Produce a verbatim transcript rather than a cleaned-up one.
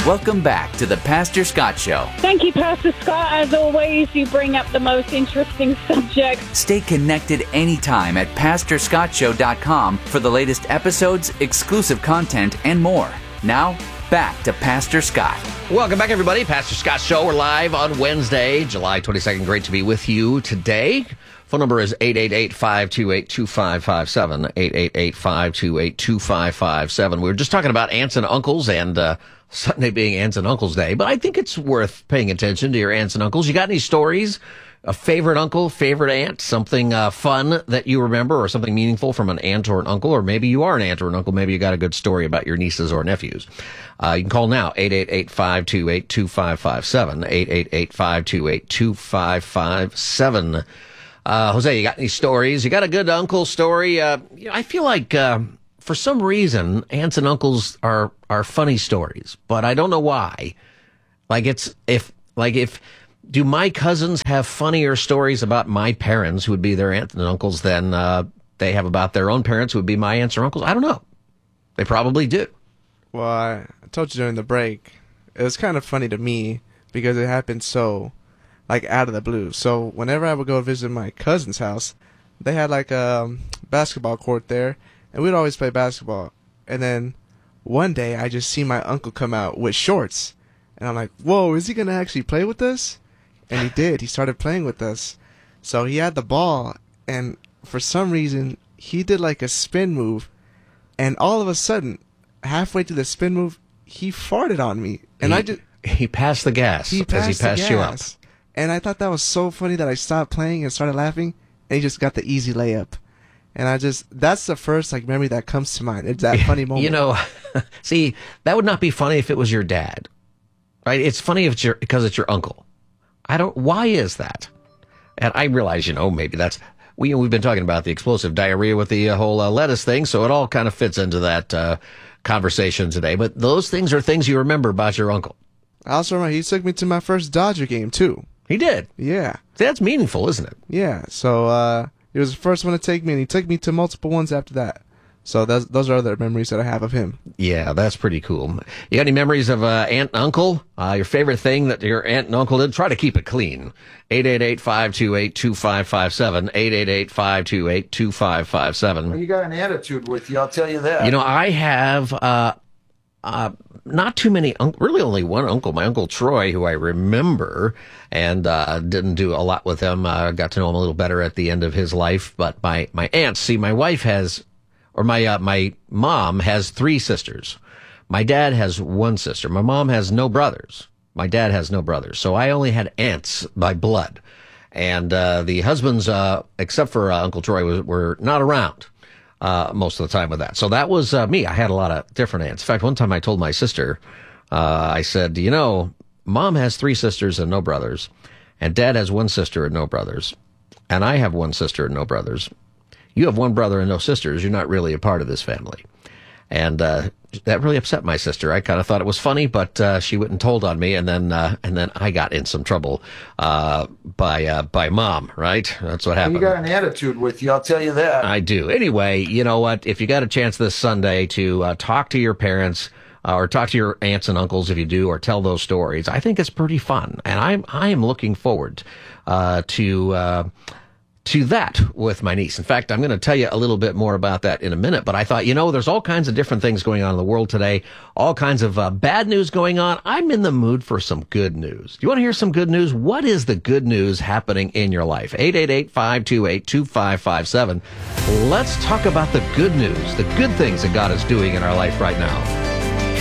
Welcome back to the Pastor Scott Show. Thank you, Pastor Scott. As always, you bring up the most interesting subjects. Stay connected anytime at pastor scott show dot com for the latest episodes, exclusive content, and more. Now, back to Pastor Scott. Welcome back, everybody. Pastor Scott Show. We're live on Wednesday, July twenty-second. Great to be with you today. Phone number is eight eight eight, five two eight, two five five seven, eight eight eight, five two eight, two five five seven. We were just talking about aunts and uncles and uh, Sunday being Aunts and Uncles Day, but I think it's worth paying attention to your aunts and uncles. You got any stories? A favorite uncle, favorite aunt, something uh, fun that you remember or something meaningful from an aunt or an uncle, or maybe you are an aunt or an uncle. Maybe you got a good story about your nieces or nephews. Uh, you can call now, eight eight eight, five two eight, two five five seven, eight eight eight, five two eight, two five five seven. Uh, Jose, you got any stories? You got a good uncle story? Uh, you know, I feel like, uh, for some reason, aunts and uncles are, are funny stories, but I don't know why. Like it's, if, like if, do my cousins have funnier stories about my parents, who would be their aunts and uncles, than, uh, they have about their own parents, who would be my aunts or uncles? I don't know. They probably do. Well, I told you during the break, it was kind of funny to me because it happened so, like, out of the blue. So whenever I would go visit my cousin's house, they had like a um, basketball court there, and we'd always play basketball. And then one day I just see my uncle come out with shorts, and I'm like, whoa, is he going to actually play with us? And he did. He started playing with us. So he had the ball, and for some reason, he did like a spin move, and all of a sudden, halfway through the spin move, he farted on me. And he, I just... He passed the gas he passed as he passed the you up. gas. And I thought that was so funny that I stopped playing and started laughing, and he just got the easy layup. And I just, that's the first like memory that comes to mind. It's that funny moment. You know, see, that would not be funny if it was your dad, right? It's funny if it's your, because it's your uncle. I don't, why is that? And I realize, you know, maybe that's, we, we've been talking about the explosive diarrhea with the uh, whole uh, lettuce thing, so it all kind of fits into that uh, conversation today. But those things are things you remember about your uncle. I also remember he took me to my first Dodger game, too. He did? Yeah. See, that's meaningful, isn't it? Yeah. So uh, he was the first one to take me, and he took me to multiple ones after that. So those those are other memories that I have of him. Yeah, that's pretty cool. You got any memories of uh, aunt and uncle? Uh, your favorite thing that your aunt and uncle did? Try to keep it clean. eight eight eight, five two eight, two five five seven, eight eight eight, five two eight, two five five seven. Well, you got an attitude with you, I'll tell you that. You know, I have uh, uh, not too many, un- really only one uncle, my Uncle Troy, who I remember, and uh, didn't do a lot with him. I uh, got to know him a little better at the end of his life. But my, my aunts, see, my wife has... Or my uh, my mom has three sisters. My dad has one sister. My mom has no brothers. My dad has no brothers. So I only had aunts by blood. And uh, the husbands, uh, except for uh, Uncle Troy, was, were not around uh, most of the time with that. So that was uh, me. I had a lot of different aunts. In fact, one time I told my sister, uh, I said, you know, Mom has three sisters and no brothers. And Dad has one sister and no brothers. And I have one sister and no brothers. You have one brother and no sisters. You're not really a part of this family. And uh, that really upset my sister. I kind of thought it was funny, but uh, she went and told on me, and then uh, and then I got in some trouble uh, by uh, by Mom, right? That's what happened. You got an attitude with you, I'll tell you that. I do. Anyway, you know what? If you got a chance this Sunday to uh, talk to your parents, uh, or talk to your aunts and uncles if you do, or tell those stories, I think it's pretty fun. And I'm I am looking forward uh, to... Uh, to that with my niece. In fact, I'm going to tell you a little bit more about that in a minute, but I thought, you know, there's all kinds of different things going on in the world today, all kinds of uh, bad news going on. I'm in the mood for some good news. Do you want to hear some good news? What is the good news happening in your life? eight eight eight, five two eight, two five five seven. Let's talk about the good news, the good things that God is doing in our life right now.